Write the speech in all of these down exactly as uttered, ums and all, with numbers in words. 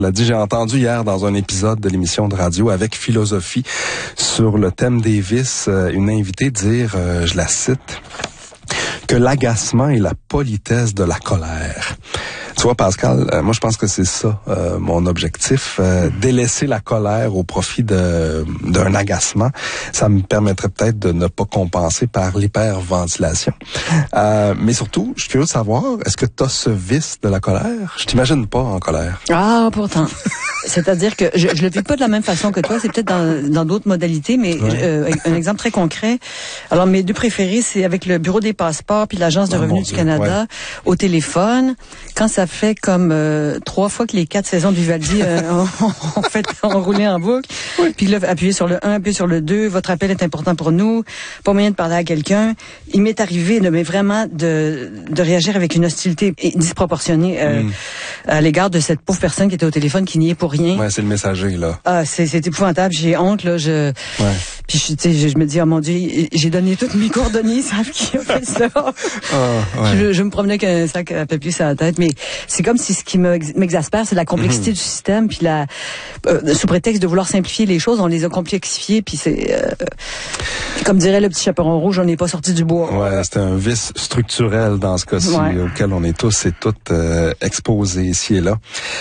l'a dit, j'ai entendu hier dans un épisode de l'émission de radio Avec Philosophie sur le thème des vices, une invitée dire, euh, je la cite, que l'agacement est la politesse de la colère. Tu vois, Pascal, euh, moi je pense que c'est ça euh, mon objectif, euh, délaisser la colère au profit de d'un agacement. Ça me permettrait peut-être de ne pas compenser par l'hyperventilation. Euh, mais surtout, je suis curieux de savoir, est-ce que tu as ce vice de la colère? Je t'imagine pas en colère. Ah, pourtant. C'est-à-dire que je, je le vis pas de la même façon que toi, c'est peut-être dans dans d'autres modalités, mais ouais. euh, un exemple très concret. Alors mes deux préférés, c'est avec le Bureau des passeports puis l'Agence de oh, revenus du Canada, ouais. Au téléphone, quand ça fait comme euh, trois fois que les quatre saisons de Vivaldi euh, ont, ont fait enrouler en boucle, oui. Puis là appuyez sur le un, appuyez sur le deux, votre appel est important pour nous, pas moyen de parler à quelqu'un. Il m'est arrivé de mais vraiment de de réagir avec une hostilité disproportionnée euh, mm. à l'égard de cette pauvre personne qui était au téléphone qui n'y est pour rien. Ouais, c'est le messager là. Ah, c'est c'est épouvantable, j'ai honte là, je ouais. Puis je, tu sais, je, je me dis oh mon Dieu, j'ai donné toutes mes coordonnées, ils savent qui a fait ça. Oh, ouais. je, je me promenais avec un sac à papier sur la tête, mais c'est comme si ce qui m'exaspère, c'est la complexité mmh. du système, puis la euh, sous prétexte de vouloir simplifier les choses, on les a complexifiées, puis c'est euh, comme dirait le petit chaperon rouge, on n'est pas sorti du bois. Ouais, c'est un vice structurel dans ce cas-ci, ouais. Auquel on est tous et toutes euh, exposés ici et là.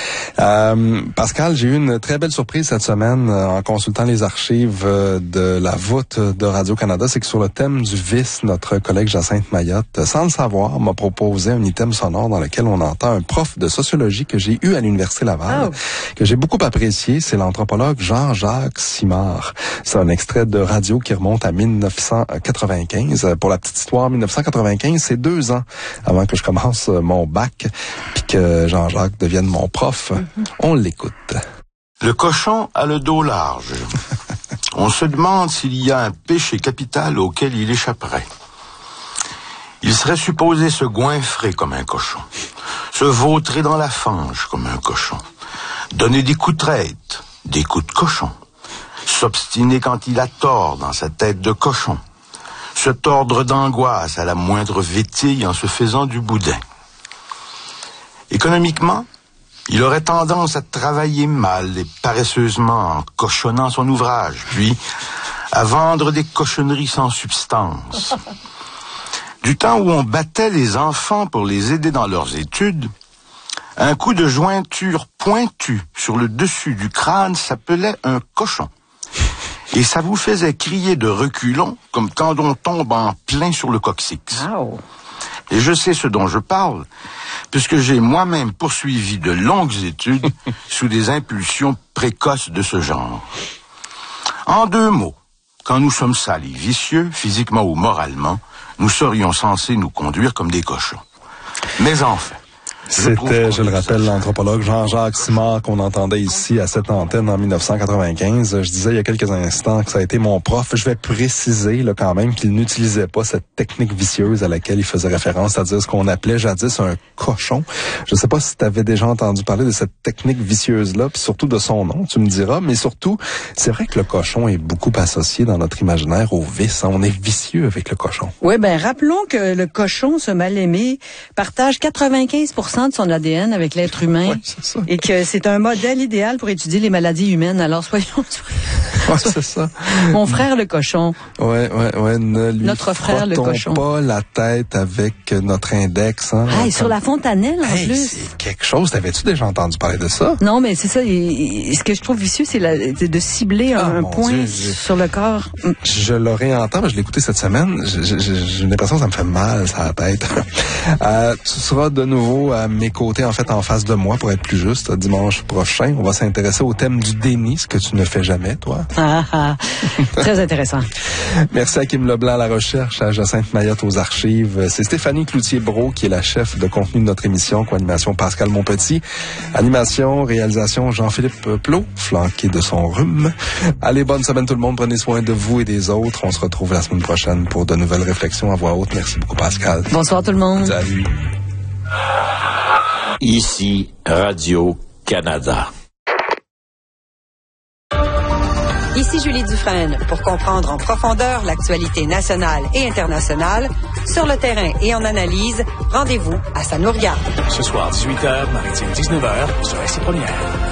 Euh, Pascal, j'ai eu une très belle surprise cette semaine euh, en consultant les archives euh, de la voûte de Radio-Canada. C'est que sur le thème du vice, notre collègue Jacinthe Mayotte, sans le savoir, m'a proposé un item sonore dans lequel on entend un prof de sociologie que j'ai eu à l'Université Laval, oh. que j'ai beaucoup apprécié. C'est l'anthropologue Jean-Jacques Simard. C'est un extrait de radio qui remonte à dix-neuf cent quatre-vingt-quinze. Pour la petite histoire, dix-neuf cent quatre-vingt-quinze, c'est deux ans avant que je commence mon bac, puis que Jean-Jacques devienne mon prof. Mm-hmm. On l'écoute. Le cochon a le dos large. On se demande s'il y a un péché capital auquel il échapperait. Il serait supposé se goinfrer comme un cochon, se vautrer dans la fange comme un cochon, donner des coups de traite, des coups de cochon, s'obstiner quand il a tort dans sa tête de cochon, se tordre d'angoisse à la moindre vétille en se faisant du boudin. Économiquement, il aurait tendance à travailler mal et paresseusement en cochonnant son ouvrage, puis à vendre des cochonneries sans substance. Du temps où on battait les enfants pour les aider dans leurs études, un coup de jointure pointu sur le dessus du crâne s'appelait un cochon. Et ça vous faisait crier de reculons comme quand on tombe en plein sur le coccyx. Wow. Et je sais ce dont je parle, puisque j'ai moi-même poursuivi de longues études sous des impulsions précoces de ce genre. En deux mots, quand nous sommes sales et vicieux, physiquement ou moralement, nous serions censés nous conduire comme des cochons. Mais enfin, c'était, je le rappelle, l'anthropologue Jean-Jacques Simard qu'on entendait ici à cette antenne en dix-neuf cent quatre-vingt-quinze. Je disais il y a quelques instants que ça a été mon prof. Je vais préciser là quand même qu'il n'utilisait pas cette technique vicieuse à laquelle il faisait référence, c'est-à-dire ce qu'on appelait jadis un cochon. Je ne sais pas si tu avais déjà entendu parler de cette technique vicieuse-là, puis surtout de son nom, tu me diras. Mais surtout, c'est vrai que le cochon est beaucoup associé dans notre imaginaire au vice. On est vicieux avec le cochon. Oui, ben rappelons que le cochon, ce mal-aimé, partage quatre-vingt-quinze pour cent de son A D N avec l'être humain, ouais, c'est ça. Et que c'est un modèle idéal pour étudier les maladies humaines. Alors soyons, soyons ouais, c'est ça. Mon frère le cochon. Ouais, ouais, ouais. Ne lui notre frère le cochon. Pas la tête avec notre index. Hein, ah, et sur la fontanelle en hey, plus. C'est quelque chose. T'avais-tu déjà entendu parler de ça? Non, mais c'est ça. Et, et, ce que je trouve vicieux, c'est la, de cibler ah, un point Dieu, sur le corps. Je le réentends, mais je l'ai écouté cette semaine. J'ai l'impression que ça me fait mal sur la tête. euh, tu seras de nouveau à mes côtés, en fait, en face de moi, pour être plus juste, dimanche prochain. On va s'intéresser au thème du déni, ce que tu ne fais jamais, toi. Ah, ah. Très intéressant. Merci à Kim Leblanc à la recherche, à Jacinthe Mayotte aux archives. C'est Stéphanie Cloutier-Brault qui est la chef de contenu de notre émission, co-animation Pascal Monpetit. Animation, réalisation Jean-Philippe Plot, flanqué de son rhume. Allez, bonne semaine tout le monde. Prenez soin de vous et des autres. On se retrouve la semaine prochaine pour de nouvelles réflexions à voix haute. Merci beaucoup, Pascal. Bonsoir tout le monde. Salut. Ici, Radio-Canada. Ici Julie Dufresne. Pour comprendre en profondeur l'actualité nationale et internationale, sur le terrain et en analyse, rendez-vous à Ça nous regarde. Ce soir, dix-huit heures, maritime dix-neuf heures, sur R C Première.